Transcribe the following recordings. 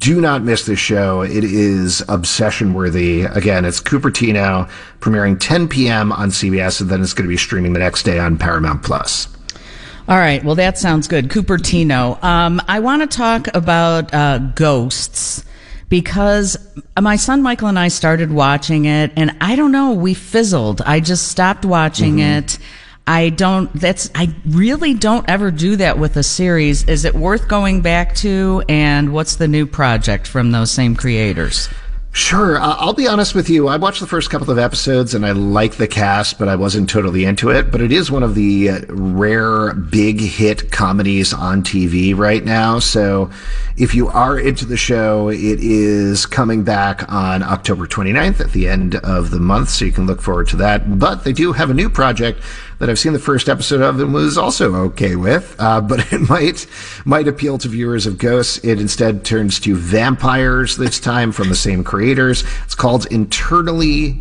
do not miss this show. It is obsession-worthy. Again, it's Cupertino, premiering 10 p.m. on CBS, and then it's going to be streaming the next day on Paramount+. All right. Well, that sounds good. Cupertino. I want to talk about Ghosts, because my son Michael and I started watching it, and I don't know, we fizzled. I just stopped watching it. I really don't ever do that with a series. Is it worth going back to? And what's the new project from those same creators? Sure. I'll be honest with you. I watched the first couple of episodes and I like the cast, but I wasn't totally into it. But it is one of the rare big hit comedies on TV right now. So if you are into the show, it is coming back on October 29th at the end of the month. So you can look forward to that. But they do have a new project that I've seen the first episode of and was also okay with, but it might appeal to viewers of Ghosts. It instead turns to vampires this time from the same creators. It's called Eternally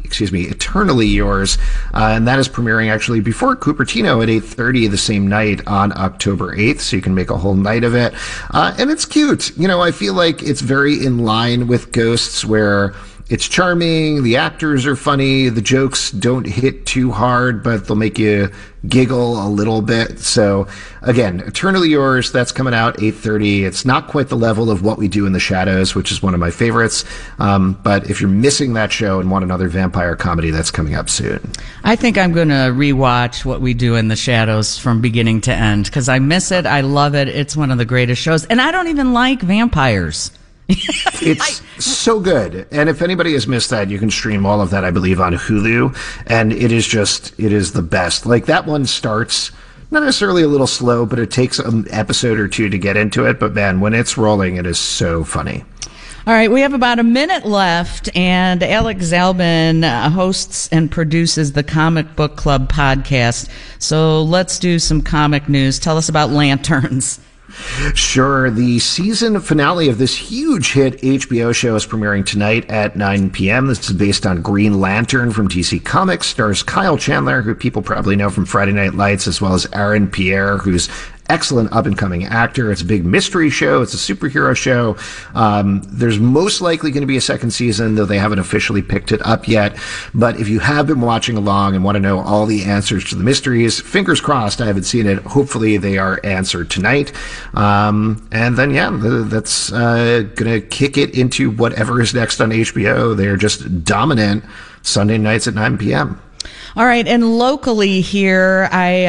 Yours, and that is premiering actually before Cupertino at 8:30 the same night on October 8th, so you can make a whole night of it. And it's cute. You know, I feel like it's very in line with Ghosts, where it's charming, the actors are funny, the jokes don't hit too hard, but they'll make you giggle a little bit. So, again, Eternally Yours, that's coming out 8:30. It's not quite the level of What We Do in the Shadows, which is one of my favorites. But if you're missing that show and want another vampire comedy, that's coming up soon. I think I'm going to rewatch What We Do in the Shadows from beginning to end, because I miss it. I love it. It's one of the greatest shows. And I don't even like vampires. It's so good. And if anybody has missed that, you can stream all of that, I believe, on Hulu. And it is the best. Like, that one starts not necessarily a little slow, but it takes an episode or two to get into it. But man, when it's rolling, it is so funny. All right, we have about a minute left, and Alex Zalben hosts and produces the Comic Book Club podcast. So let's do some comic news. Tell us about Lanterns. Sure. The season finale of this huge hit HBO show is premiering tonight at 9 p.m. This is based on Green Lantern from DC Comics. Stars Kyle Chandler, who people probably know from Friday Night Lights, as well as Aaron Pierre, who's excellent up-and-coming actor. It's a big mystery show. It's a superhero show. There's most likely going to be a second season, though they haven't officially picked it up yet. But if you have been watching along and want to know all the answers to the mysteries, fingers crossed, I haven't seen it. Hopefully they are answered tonight. And then, yeah, that's going to kick it into whatever is next on HBO. They're just dominant Sunday nights at 9 p.m. All right, and locally here,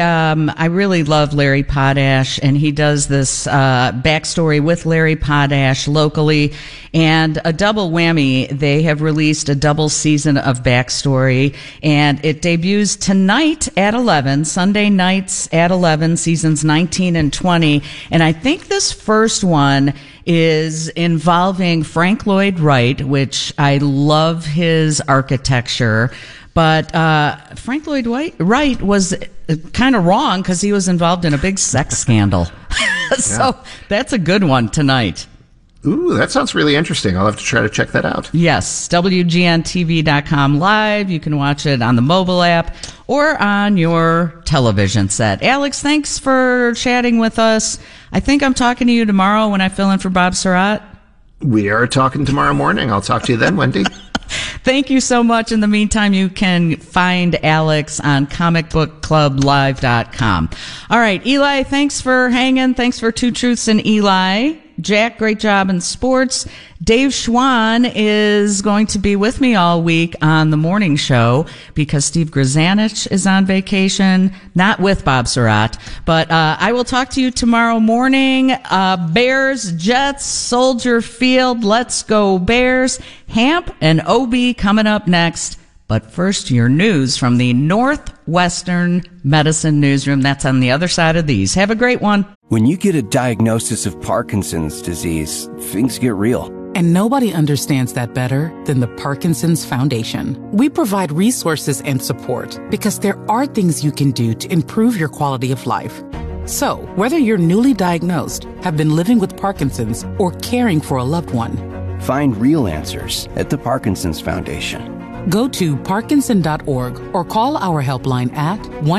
I really love Larry Potash, and he does this backstory with Larry Potash locally, and a double whammy. They have released a double season of backstory, and it debuts tonight at 11, Sunday nights at 11, seasons 19 and 20, and I think this first one is involving Frank Lloyd Wright, which I love his architecture. But Frank Lloyd Wright was kind of wrong because he was involved in a big sex scandal. So that's a good one tonight. Ooh, that sounds really interesting. I'll have to try to check that out. Yes, WGNTV.com live. You can watch it on the mobile app or on your television set. Alex, thanks for chatting with us. I think I'm talking to you tomorrow when I fill in for Bob Surratt. We are talking tomorrow morning. I'll talk to you then, Wendy. Thank you so much. In the meantime, you can find Alex on comicbookclublive.com. All right, Eli, thanks for hanging. Thanks for Two Truths and Eli. Jack, great job in sports. Dave Schwann is going to be with me all week on the morning show because Steve Grzanich is on vacation, not with Bob Surratt. But I will talk to you tomorrow morning. Bears, Jets, Soldier Field, let's go Bears. Hamp and OB coming up next. But first, your news from the Northwestern Medicine Newsroom. That's on the other side of these. Have a great one. When you get a diagnosis of Parkinson's disease, things get real. And nobody understands that better than the Parkinson's Foundation. We provide resources and support because there are things you can do to improve your quality of life. So, whether you're newly diagnosed, have been living with Parkinson's, or caring for a loved one, find real answers at the Parkinson's Foundation. Go to Parkinson.org or call our helpline at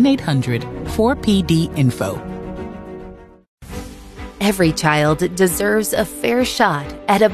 1-800-4PD-INFO. Every child deserves a fair shot at a